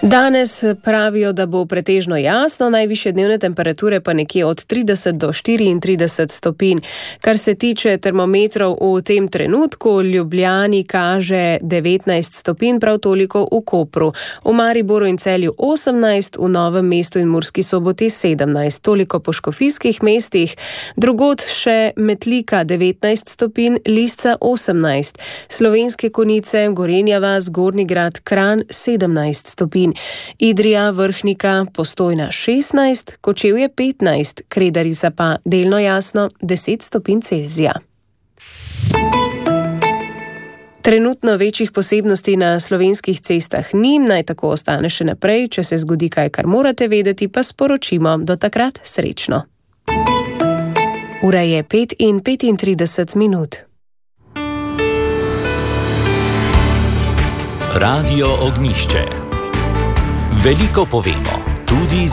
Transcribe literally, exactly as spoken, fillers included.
Danes pravijo, da bo pretežno jasno, najvišje dnevne temperature pa nekje od trideset do štiriintrideset stopinj. Kar se tiče termometrov v tem trenutku, v Ljubljani kaže devetnajst stopinj, prav toliko v Kopru. V Mariboru in Celju osemnajst, v Novem mestu in Murski Soboti sedemnajst, toliko po škofijskih mestih. Drugod še Metlika devetnajst stopinj, Lisca osemnajst, Slovenske Konjice, Gorenja vas, Gornji Grad, Kranj sedemnajst stopinj. Idrija, Vrhnika, Postojna šestnajst, Kočevje petnajst, Kredarica pa delno jasno deset stopinj Celzija. Trenutno večjih posebnosti na slovenskih cestah ni, naj tako ostane še naprej. Če se zgodi kaj, kar morate vedeti, pa sporočimo. Do takrat srečno. Ura je pet in petintrideset minut. Radio Ognjišče. Veliko povemo, tudi